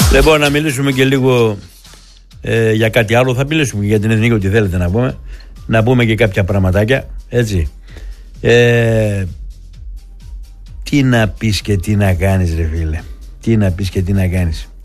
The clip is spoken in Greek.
Λοιπόν, να μιλήσουμε και λίγο για κάτι άλλο. Θα μιλήσουμε και για την εθνική, ό,τι θέλετε να πούμε. Να πούμε και κάποια πραγματάκια. Έτσι. Τι να πεις και τι να κάνεις, ρε φίλε. Τι να πεις και τι να κάνεις.